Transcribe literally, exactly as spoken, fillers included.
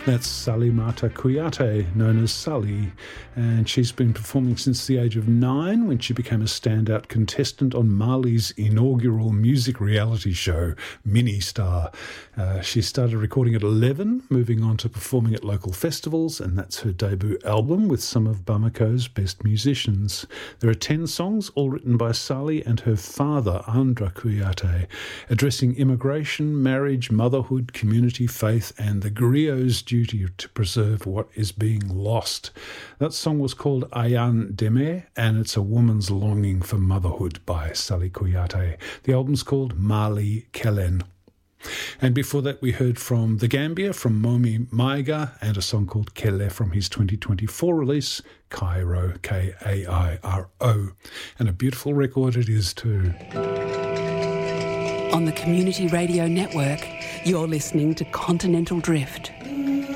That's Salimata Kouyaté, known as Sally, and she's been performing since the age of nine when she became a standout contestant on Mali's inaugural music reality show, Mini Star. Uh, she started recording at eleven, moving on to performing at local festivals, and that's her debut album with some of Bamako's best musicians. There are ten songs, all written by Sally and her father, Andra Kouyaté, addressing immigration, marriage, motherhood, community, faith, and the griot's duty to preserve what is being lost. That song was called Ayan Deme, and it's a woman's longing for motherhood by Sally Kouyaté. The album's called Mali Kelen. And before that, we heard from The Gambia, from Momi Maiga, and a song called Kele from his twenty twenty-four release, Cairo, K A I R O. And a beautiful record it is too. On the Community Radio Network, you're listening to Continental Drift.